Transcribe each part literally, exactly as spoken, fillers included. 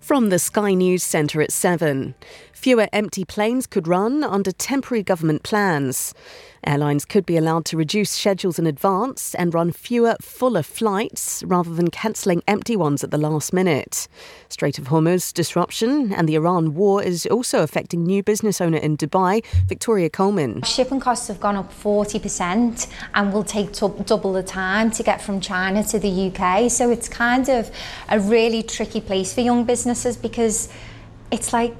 From the Sky News Centre at seven. Fewer empty planes could run under temporary government plans. Airlines could be allowed to reduce schedules in advance and run fewer, fuller flights rather than cancelling empty ones at the last minute. Strait of Hormuz disruption and the Iran war is also affecting new business owner in Dubai, Victoria Coleman. Shipping costs have gone up forty percent and will take t- double the time to get from China to the U K. So it's kind of a really tricky place for young businesses because it's like,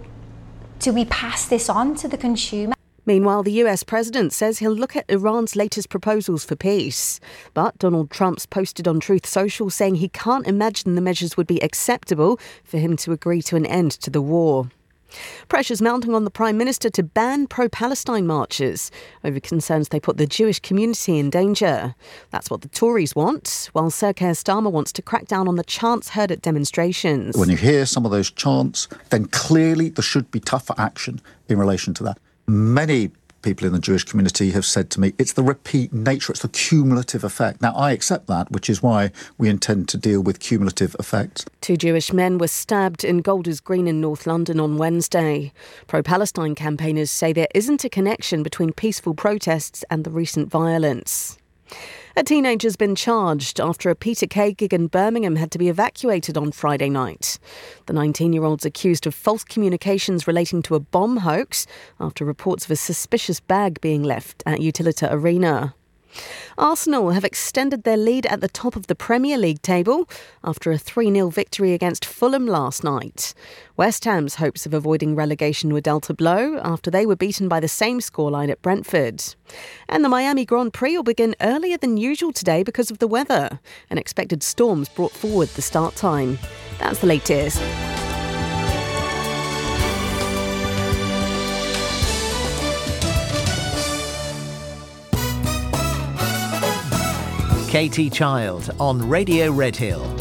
do we pass this on to the consumer? Meanwhile, the U S president says he'll look at Iran's latest proposals for peace. But Donald Trump's posted on Truth Social saying he can't imagine the measures would be acceptable for him to agree to an end to the war. Pressures mounting on the Prime Minister to ban pro-Palestine marches over concerns they put the Jewish community in danger. That's what the Tories want, while Sir Keir Starmer wants to crack down on the chants heard at demonstrations. When you hear some of those chants, then clearly there should be tougher action in relation to that. Many people in the Jewish community have said to me, it's the repeat nature, it's the cumulative effect. Now, I accept that, which is why we intend to deal with cumulative effects. Two Jewish men were stabbed in Golders Green in North London on Wednesday. Pro-Palestine campaigners say there isn't a connection between peaceful protests and the recent violence. A teenager's been charged after a Peter Kay gig in Birmingham had to be evacuated on Friday night. The nineteen-year-old's accused of false communications relating to a bomb hoax after reports of a suspicious bag being left at Utilita Arena. Arsenal have extended their lead at the top of the Premier League table after a three nil victory against Fulham last night. West Ham's hopes of avoiding relegation were dealt a blow after they were beaten by the same scoreline at Brentford. And the Miami Grand Prix will begin earlier than usual today because of the weather. Unexpected storms brought forward the start time. That's the latest. Katie Child on Radio Redhill.